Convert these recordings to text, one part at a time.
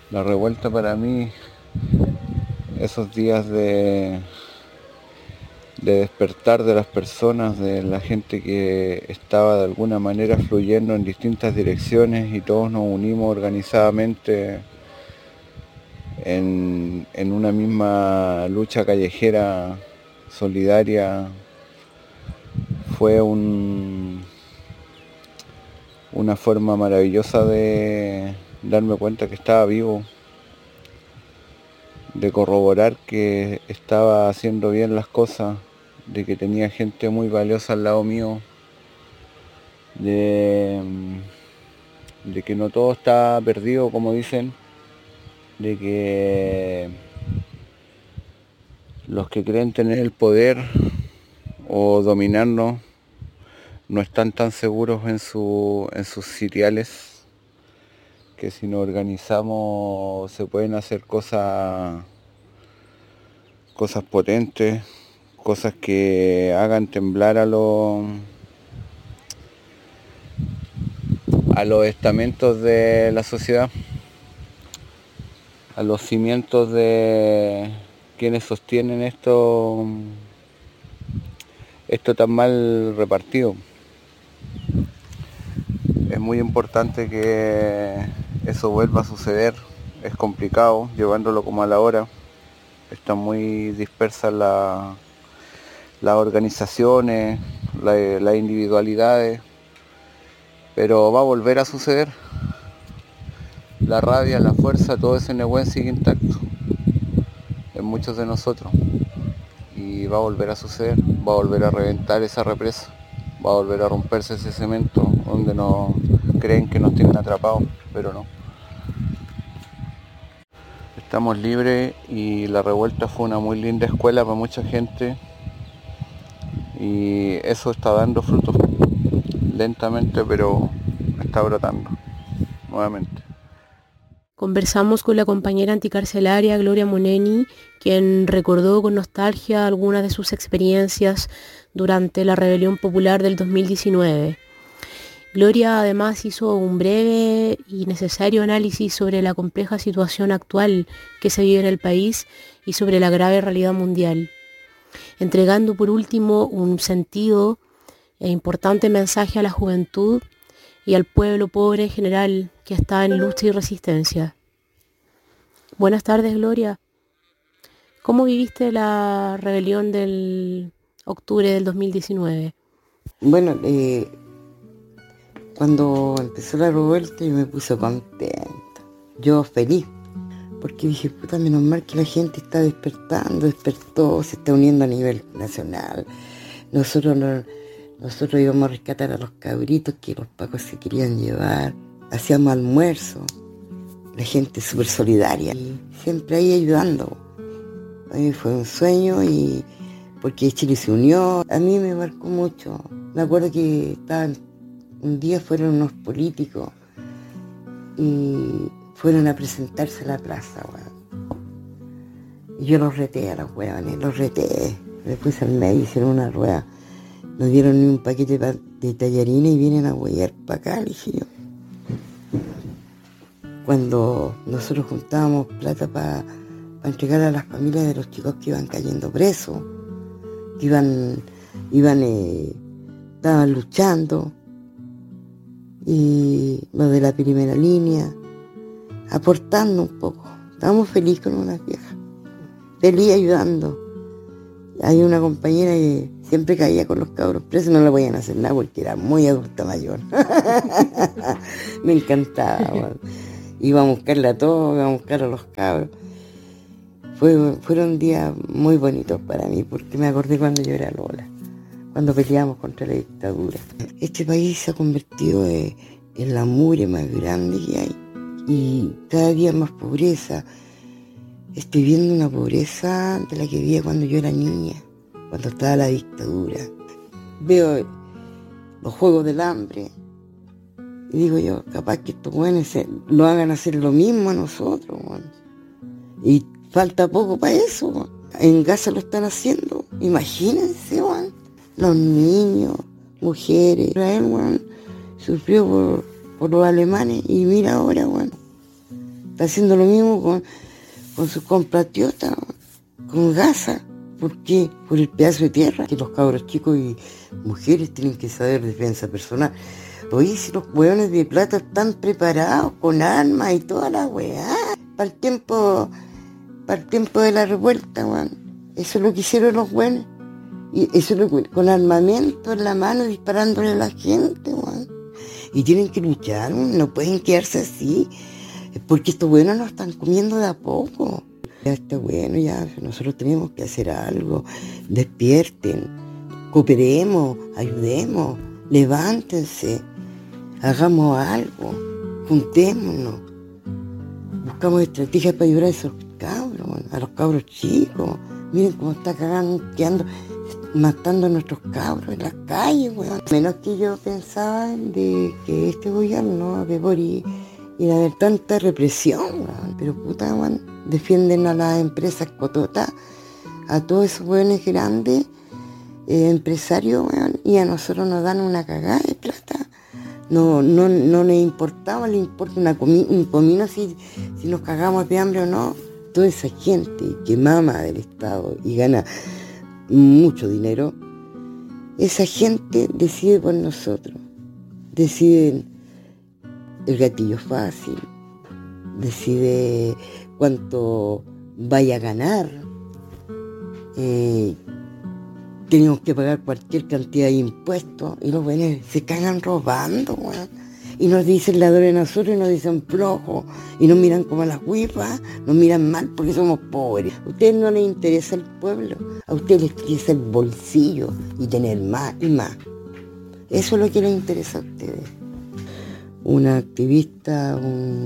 La revuelta para mí, esos días de despertar de las personas, de la gente que estaba de alguna manera fluyendo en distintas direcciones y todos nos unimos organizadamente en una misma lucha callejera solidaria, fue una forma maravillosa de darme cuenta que estaba vivo, de corroborar que estaba haciendo bien las cosas, de que tenía gente muy valiosa al lado mío, de, de que no todo está perdido, como dicen, de que los que creen tener el poder o dominarnos no están tan seguros en sus sitiales, que si nos organizamos se pueden hacer cosas potentes, cosas que hagan temblar a los estamentos de la sociedad, a los cimientos de quienes sostienen esto tan mal repartido. Es muy importante que eso vuelva a suceder. Es complicado llevándolo como a la hora. Están muy dispersas las organizaciones, las individualidades, pero va a volver a suceder. La rabia, la fuerza, todo ese Nehuen sigue intacto en muchos de nosotros y va a volver a suceder, va a volver a reventar esa represa, va a volver a romperse ese cemento donde no creen que nos tienen atrapados, pero no. Estamos libres y la revuelta fue una muy linda escuela para mucha gente y eso está dando frutos lentamente, pero está brotando nuevamente. Conversamos con la compañera anticarcelaria Gloria Moneni, quien recordó con nostalgia algunas de sus experiencias durante la rebelión popular del 2019. Gloria además hizo un breve y necesario análisis sobre la compleja situación actual que se vive en el país y sobre la grave realidad mundial, entregando por último un sentido e importante mensaje a la juventud y al pueblo pobre en general que está en lucha y resistencia. Buenas tardes, Gloria. ¿Cómo viviste la rebelión del octubre del 2019? Bueno, cuando empezó la revuelta yo me puse contenta, yo feliz, porque dije, puta, menos mal que la gente está despertó, se está uniendo a nivel nacional. Nosotros íbamos a rescatar a los cabritos que los pacos se querían llevar, hacíamos almuerzo, la gente súper solidaria, y siempre ahí ayudando. A mí fue un sueño y porque Chile se unió, a mí me marcó mucho. Me acuerdo que un día fueron unos políticos y fueron a presentarse a la plaza, weón. Y yo los reté a los weones, los reté. Después al medio hicieron una rueda. No dieron ni un paquete de tallarines y vienen a huellar para acá, le dije yo. Cuando nosotros juntábamos plata para entregar a las familias de los chicos que iban cayendo presos, que estaban luchando, y los de la primera línea, aportando un poco. Estábamos felices con unas viejas, feliz ayudando. Hay una compañera que siempre caía con los cabros presos, no le podían hacer nada porque era muy adulta mayor. Me encantaba, bueno. Iba a buscarla a todos, iba a buscar a los cabros. Fueron días muy bonitos para mí, porque me acordé cuando yo era Lola, cuando peleamos contra la dictadura. Este país se ha convertido en la mugre más grande que hay, y cada día más pobreza. Estoy viendo una pobreza de la que vivía cuando yo era niña, cuando estaba la dictadura. Veo los Juegos del Hambre y digo yo, capaz que estos buenos lo hagan hacer lo mismo a nosotros, bueno. Y falta poco para eso, bueno. En Gaza lo están haciendo, imagínense, bueno. Los niños, mujeres. Israel, bueno, sufrió por los alemanes y mira ahora, bueno. Está haciendo lo mismo con sus compatriotas, con Gaza. ¿Por qué? Por el pedazo de tierra. Que los cabros chicos y mujeres tienen que saber defensa personal. Oye, si los hueones de plata están preparados con armas y toda la weá. Para el tiempo de la revuelta, weón. Eso es lo que hicieron los hueones. Y eso es con armamento en la mano disparándole a la gente, weón. Y tienen que luchar, weón. No pueden quedarse así. Porque estos hueones nos están comiendo de a poco. Ya está bueno, ya nosotros tenemos que hacer algo. Despierten, cooperemos, ayudemos, levántense, hagamos algo, juntémonos, buscamos estrategias para ayudar a esos cabros, a los cabros chicos. Miren cómo está quedando, matando a nuestros cabros en las calles, weón. Menos que yo pensaba de que este gobierno de Boris iba a haber tanta represión, weón. Pero puta, weón, defienden a las empresas cototas, a todos esos weones grandes, empresarios, weón, y a nosotros nos dan una cagada de plata. No les importaba, les importa un comino si nos cagamos de hambre o no. Toda esa gente que mama del Estado y gana mucho dinero, esa gente decide por nosotros. Deciden el gatillo fácil, decide cuánto vaya a ganar. Tenemos que pagar cualquier cantidad de impuestos y los buenos se cagan robando, weón. Y nos dicen ladrones a nosotros y nos dicen flojos y nos miran como a las huipas, nos miran mal porque somos pobres. A ustedes no les interesa el pueblo, a ustedes les interesa el bolsillo y tener más y más. Eso es lo que les interesa a ustedes. Un activista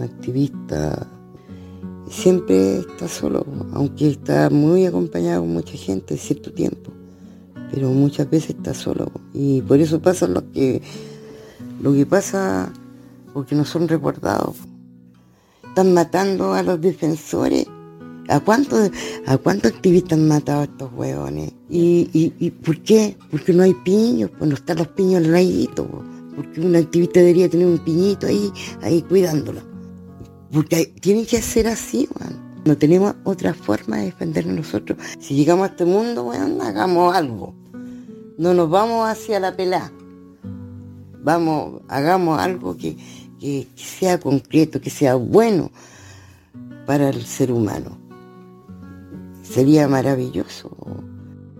siempre está solo, aunque está muy acompañado con mucha gente cierto tiempo, pero muchas veces está solo. Y por eso pasa lo que pasa, porque no son recordados. Están matando a los defensores. ¿A cuántos activistas han matado a estos hueones? ¿Y por qué? Porque no hay piños, pues no están los piños al ladito, porque un activista debería tener un piñito ahí cuidándolo. Porque tiene que ser así, weón. No tenemos otra forma de defendernos nosotros. Si llegamos a este mundo, weón, hagamos algo. No nos vamos hacia la pelá. Hagamos algo que sea concreto, que sea bueno para el ser humano. Sería maravilloso.